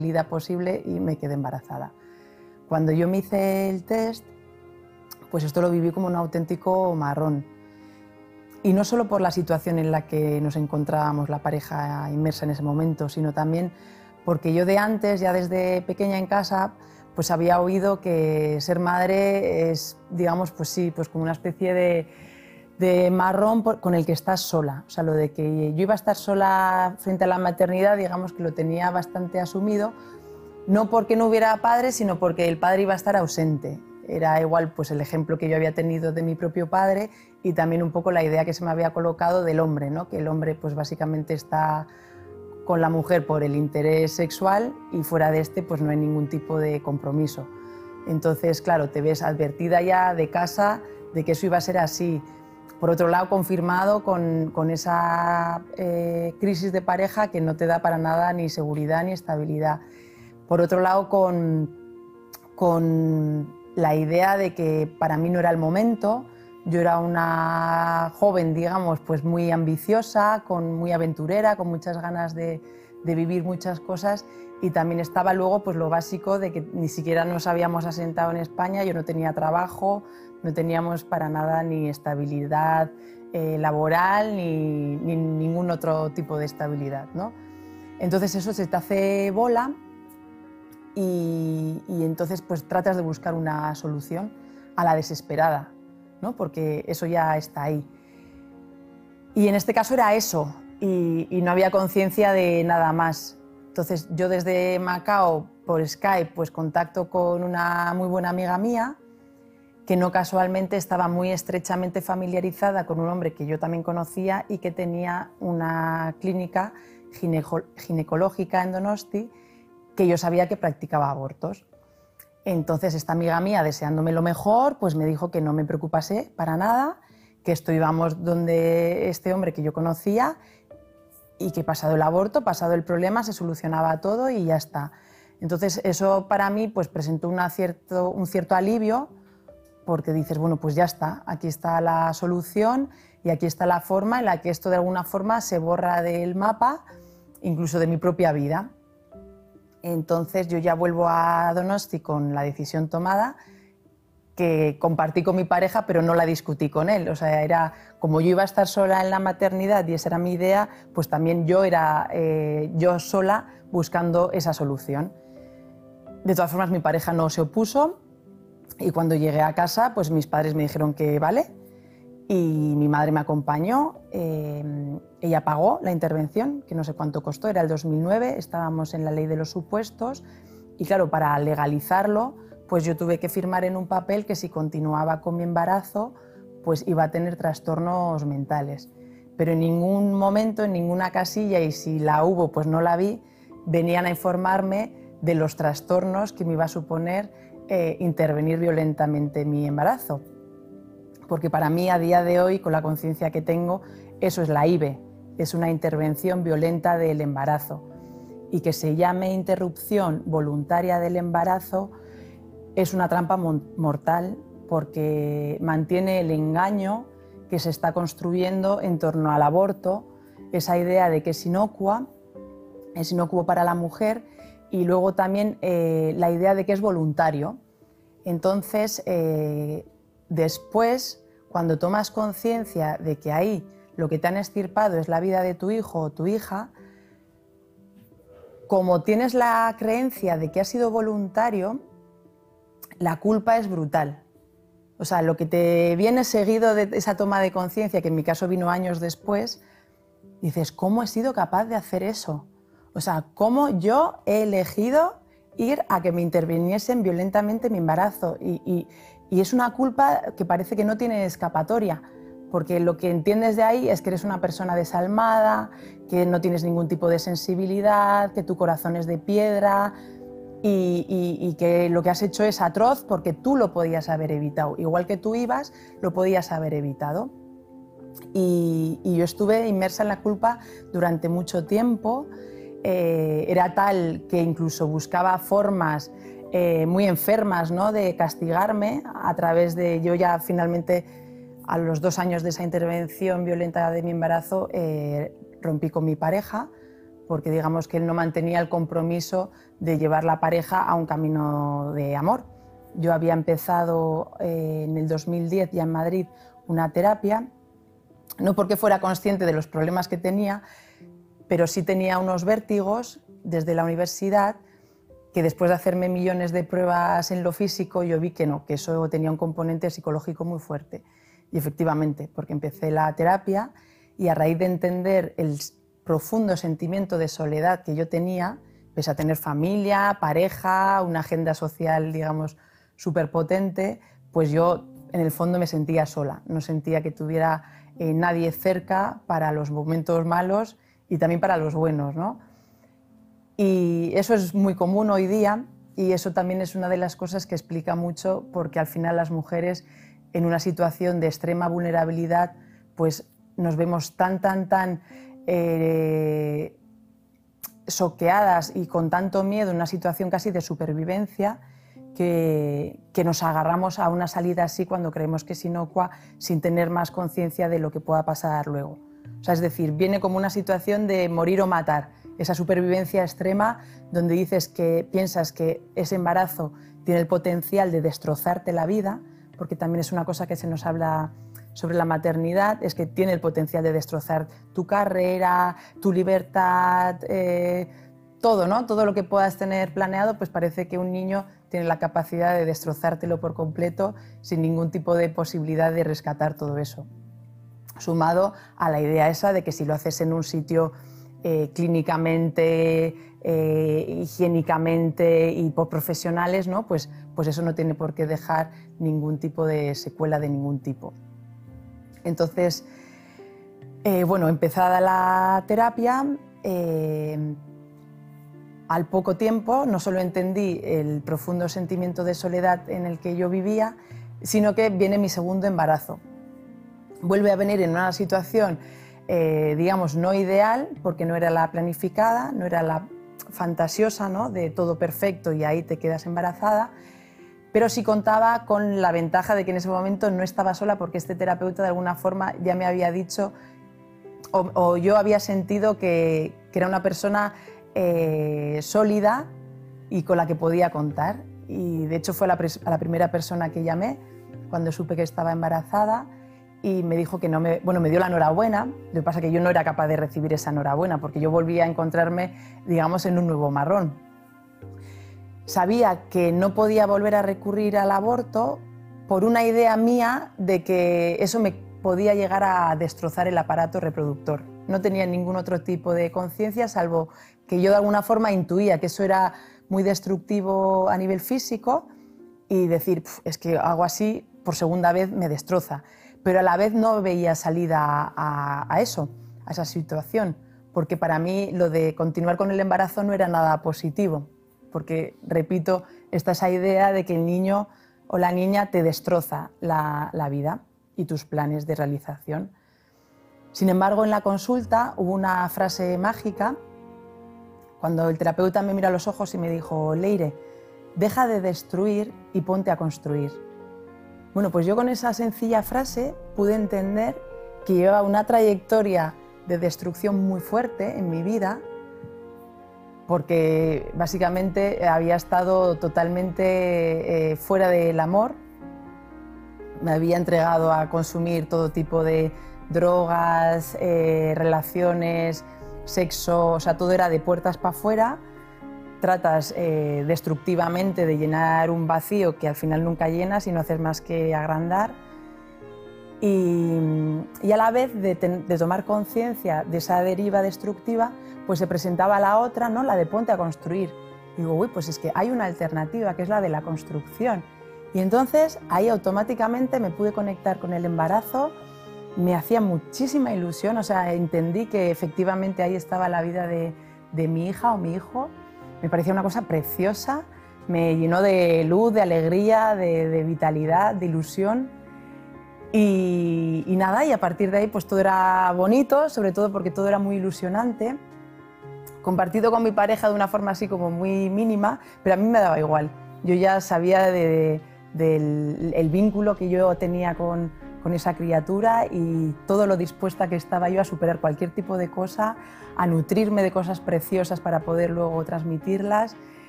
posible y me quedé embarazada. Cuando yo me hice el test, pues esto lo viví como un auténtico marrón. Y no solo por la situación en la que nos encontrábamos la pareja inmersa en ese momento, sino también porque yo de antes, ya desde pequeña en casa, pues había oído que ser madre es, digamos, pues sí, pues como una especie de marrón con el que estás sola. O sea, lo de que yo iba a estar sola frente a la maternidad, digamos que lo tenía bastante asumido, no porque no hubiera padre, sino porque el padre iba a estar ausente. Era igual pues el ejemplo que yo había tenido de mi propio padre y también un poco la idea que se me había colocado del hombre, ¿no? Que el hombre pues básicamente está con la mujer por el interés sexual y fuera de este pues no hay ningún tipo de compromiso. Entonces, claro, te ves advertida ya de casa de que eso iba a ser así. Por otro lado, confirmado con esa crisis de pareja que no te da para nada ni seguridad ni estabilidad. Por otro lado, con la idea de que para mí no era el momento. Yo era una joven, digamos, pues muy ambiciosa, muy aventurera, con muchas ganas de vivir muchas cosas, y también estaba luego pues lo básico de que ni siquiera nos habíamos asentado en España, yo no tenía trabajo, no teníamos para nada ni estabilidad laboral ni ningún otro tipo de estabilidad, ¿no? Entonces eso se te hace bola y entonces pues tratas de buscar una solución a la desesperada, ¿no? Porque eso ya está ahí. Y en este caso era eso, y no había conciencia de nada más. Entonces yo desde Macao, por Skype, pues contacto con una muy buena amiga mía, que no casualmente estaba muy estrechamente familiarizada con un hombre que yo también conocía y que tenía una clínica ginecológica en Donosti, que yo sabía que practicaba abortos. Entonces esta amiga mía, deseándome lo mejor, pues me dijo que no me preocupase para nada, que esto íbamos donde este hombre que yo conocía y que pasado el aborto, pasado el problema, se solucionaba todo y ya está. Entonces eso para mí pues presentó un cierto alivio, porque dices, bueno, pues ya está, aquí está la solución y aquí está la forma en la que esto de alguna forma se borra del mapa, incluso de mi propia vida. Entonces yo ya vuelvo a Donosti con la decisión tomada, que compartí con mi pareja, pero no la discutí con él. O sea, era como yo iba a estar sola en la maternidad y esa era mi idea, pues también yo era yo sola buscando esa solución. De todas formas, mi pareja no se opuso y cuando llegué a casa, pues mis padres me dijeron que vale y mi madre me acompañó. Ella pagó la intervención, que no sé cuánto costó, era el 2009, estábamos en la ley de los supuestos y claro, para legalizarlo, pues yo tuve que firmar en un papel que si continuaba con mi embarazo, pues iba a tener trastornos mentales. Pero en ningún momento, en ninguna casilla, y si la hubo, pues no la vi, venían a informarme de los trastornos que me iba a suponer intervenir violentamente en mi embarazo. Porque para mí, a día de hoy, con la conciencia que tengo, eso es la IVE, es una intervención violenta del embarazo. Y que se llame interrupción voluntaria del embarazo es una trampa mortal, porque mantiene el engaño que se está construyendo en torno al aborto, esa idea de que es inocuo para la mujer, y luego también la idea de que es voluntario. Entonces, después, cuando tomas conciencia de que ahí lo que te han extirpado es la vida de tu hijo o tu hija, como tienes la creencia de que ha sido voluntario, la culpa es brutal. O sea, lo que te viene seguido de esa toma de conciencia, que en mi caso vino años después, dices, ¿cómo he sido capaz de hacer eso? O sea, ¿cómo yo he elegido ir a que me interviniesen violentamente mi embarazo? Y es una culpa que parece que no tiene escapatoria, porque lo que entiendes de ahí es que eres una persona desalmada, que no tienes ningún tipo de sensibilidad, que tu corazón es de piedra y que lo que has hecho es atroz porque tú lo podías haber evitado. Igual que tú ibas, lo podías haber evitado. Y yo estuve inmersa en la culpa durante mucho tiempo. Era tal que incluso buscaba formas muy enfermas, ¿no?, de castigarme a través de... Yo ya finalmente, a los 2 años de esa intervención violenta de mi embarazo, rompí con mi pareja porque digamos que él no mantenía el compromiso de llevar la pareja a un camino de amor. Yo había empezado en el 2010 ya en Madrid una terapia, no porque fuera consciente de los problemas que tenía, pero sí tenía unos vértigos desde la universidad que después de hacerme millones de pruebas en lo físico yo vi que no, que eso tenía un componente psicológico muy fuerte. Y efectivamente, porque empecé la terapia y a raíz de entender el profundo sentimiento de soledad que yo tenía, pese a tener familia, pareja, una agenda social, digamos, súper potente, pues yo en el fondo me sentía sola, no sentía que tuviera nadie cerca para los momentos malos y también para los buenos, ¿no? Y eso es muy común hoy día y eso también es una de las cosas que explica mucho porque al final las mujeres en una situación de extrema vulnerabilidad pues nos vemos tan soqueadas y con tanto miedo en una situación casi de supervivencia que nos agarramos a una salida así cuando creemos que es inocua sin tener más conciencia de lo que pueda pasar luego. O sea, es decir, viene como una situación de morir o matar, esa supervivencia extrema donde dices que piensas que ese embarazo tiene el potencial de destrozarte la vida, porque también es una cosa que se nos habla sobre la maternidad, es que tiene el potencial de destrozar tu carrera, tu libertad, todo, ¿no? Todo lo que puedas tener planeado, pues parece que un niño tiene la capacidad de destrozártelo por completo sin ningún tipo de posibilidad de rescatar todo eso. Sumado a la idea esa de que si lo haces en un sitio clínicamente, higiénicamente y por profesionales, ¿no? Pues eso no tiene por qué dejar ningún tipo de secuela de ningún tipo. Entonces, bueno, empezada la terapia, al poco tiempo no solo entendí el profundo sentimiento de soledad en el que yo vivía, sino que viene mi segundo embarazo. Vuelve a venir en una situación digamos, no ideal, porque no era la planificada, no era la fantasiosa, ¿no? De todo perfecto y ahí te quedas embarazada, pero sí contaba con la ventaja de que en ese momento no estaba sola porque este terapeuta de alguna forma ya me había dicho o yo había sentido que era una persona sólida y con la que podía contar. Y de hecho fue a la primera persona que llamé cuando supe que estaba embarazada y me dijo que no me... Bueno, me dio la enhorabuena, lo que pasa es que yo no era capaz de recibir esa enhorabuena porque yo volvía a encontrarme, digamos, en un nuevo marrón. Sabía que no podía volver a recurrir al aborto por una idea mía de que eso me podía llegar a destrozar el aparato reproductor. No tenía ningún otro tipo de conciencia, salvo que yo de alguna forma intuía que eso era muy destructivo a nivel físico y decir, es que hago así, por segunda vez me destroza. Pero a la vez no veía salida a eso, a esa situación, porque para mí lo de continuar con el embarazo no era nada positivo, porque, repito, está esa idea de que el niño o la niña te destroza la vida y tus planes de realización. Sin embargo, en la consulta hubo una frase mágica, cuando el terapeuta me miró a los ojos y me dijo, Leire, deja de destruir y ponte a construir. Bueno, pues yo con esa sencilla frase pude entender que llevaba una trayectoria de destrucción muy fuerte en mi vida porque básicamente había estado totalmente fuera del amor, me había entregado a consumir todo tipo de drogas, relaciones, sexo, o sea, todo era de puertas para afuera. Tratas destructivamente de llenar un vacío que al final nunca llenas y no haces más que agrandar. Y a la vez de tomar conciencia de esa deriva destructiva, pues se presentaba la otra, ¿no? La de ponte a construir. Y digo, uy, pues es que hay una alternativa, que es la de la construcción. Y entonces ahí automáticamente me pude conectar con el embarazo, me hacía muchísima ilusión, o sea, entendí que efectivamente ahí estaba la vida de mi hija o mi hijo. Me parecía una cosa preciosa, me llenó de luz, de alegría, de vitalidad, de ilusión. Y nada, y a partir de ahí pues todo era bonito, sobre todo porque todo era muy ilusionante, compartido con mi pareja de una forma así como muy mínima, pero a mí me daba igual. Yo ya sabía del vínculo que yo tenía con con esa criatura y todo lo dispuesta que estaba yo a superar cualquier tipo de cosa, a nutrirme de cosas preciosas para poder luego transmitirlas